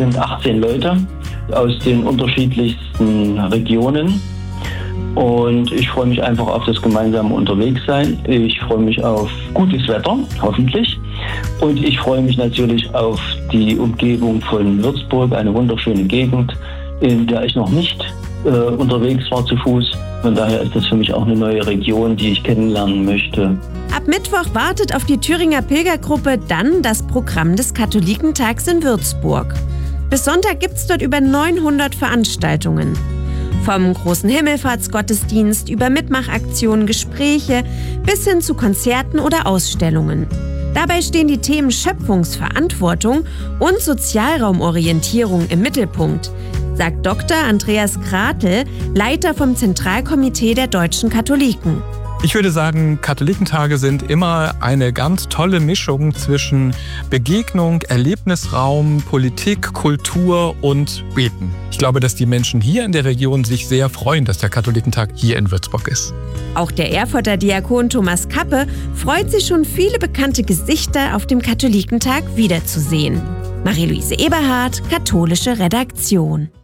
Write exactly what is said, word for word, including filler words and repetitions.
sind achtzehn Leute aus den unterschiedlichsten Regionen. Und ich freue mich einfach auf das gemeinsame Unterwegssein. Ich freue mich auf gutes Wetter, hoffentlich. Und ich freue mich natürlich auf die Umgebung von Würzburg, eine wunderschöne Gegend, in der ich noch nicht äh, unterwegs war zu Fuß. Von daher ist das für mich auch eine neue Region, die ich kennenlernen möchte. Ab Mittwoch wartet auf die Thüringer Pilgergruppe dann das Programm des Katholikentags in Würzburg. Bis Sonntag gibt es dort über neunhundert Veranstaltungen. Vom großen Himmelfahrtsgottesdienst über Mitmachaktionen, Gespräche bis hin zu Konzerten oder Ausstellungen. Dabei stehen die Themen Schöpfungsverantwortung und Sozialraumorientierung im Mittelpunkt, sagt Doktor Andreas Kratel, Leiter vom Zentralkomitee der deutschen Katholiken. Ich würde sagen, Katholikentage sind immer eine ganz tolle Mischung zwischen Begegnung, Erlebnisraum, Politik, Kultur und Beten. Ich glaube, dass die Menschen hier in der Region sich sehr freuen, dass der Katholikentag hier in Würzburg ist. Auch der Erfurter Diakon Thomas Kappe freut sich schon, viele bekannte Gesichter auf dem Katholikentag wiederzusehen. Marie-Louise Eberhardt, Katholische Redaktion.